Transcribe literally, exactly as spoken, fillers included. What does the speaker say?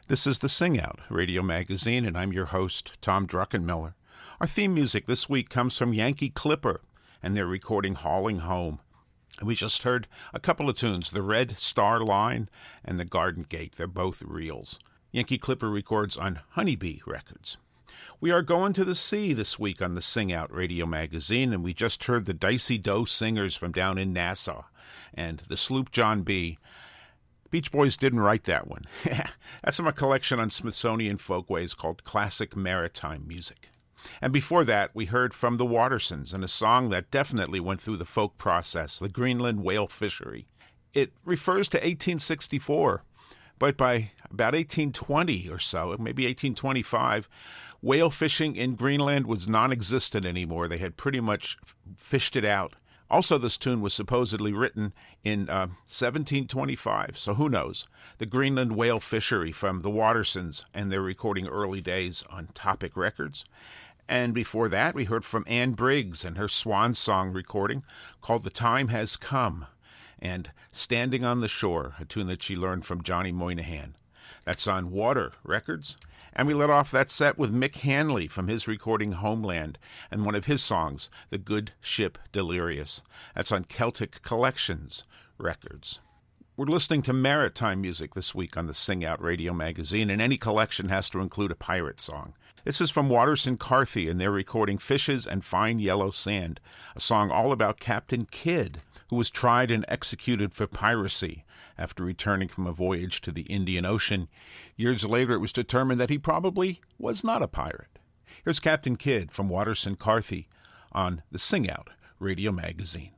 This is the Sing Out Radio Magazine, and I'm your host, Tom Druckenmiller. Our theme music this week comes from Yankee Clipper, and they're recording Hauling Home. We just heard a couple of tunes, The Red Star Line and The Garden Gate. They're both reels. Yankee Clipper records on Honeybee Records. We are going to the sea this week on the Sing Out Radio Magazine, and we just heard the Dicey Doe Singers from down in Nassau and the Sloop John B. Beach Boys didn't write that one. That's from a collection on Smithsonian Folkways called Classic Maritime Music. And before that, we heard from the Watersons and a song that definitely went through the folk process, the Greenland Whale Fishery. It refers to eighteen sixty-four, but by about eighteen twenty or so, maybe eighteen twenty-five, whale fishing in Greenland was non-existent anymore. They had pretty much fished it out. Also, this tune was supposedly written in uh, seventeen twenty-five, so who knows? The Greenland Whale Fishery from the Watersons, and they're recording Early Days on Topic Records. And before that, we heard from Anne Briggs and her swan song recording called The Time Has Come, and Standing on the Shore, a tune that she learned from Johnny Moynihan. That's on Water Records. And we let off that set with Mick Hanley from his recording Homeland and one of his songs, The Good Ship Delirious. That's on Celtic Collections Records. We're listening to maritime music this week on the Sing Out Radio Magazine, and any collection has to include a pirate song. This is from Watterson Carthy, and they're recording Fishes and Fine Yellow Sand, a song all about Captain Kidd, who was tried and executed for piracy after returning from a voyage to the Indian Ocean. Years later, it was determined that he probably was not a pirate. Here's Captain Kidd from Watterson Carthy on the Sing Out Radio Magazine.